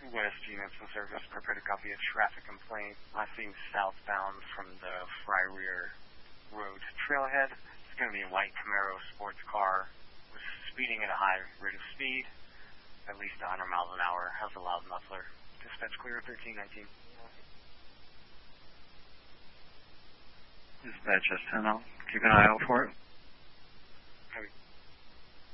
West units in service, prepare to copy a traffic complaint. Last seen southbound from the Fry-Rear Road trailhead. It's going to be a white Camaro sports car. Was speeding at a high rate of speed, at least 100 miles an hour. Has a loud muffler. Dispatch clear 1319. Dispatch S10, keep an eye out for it.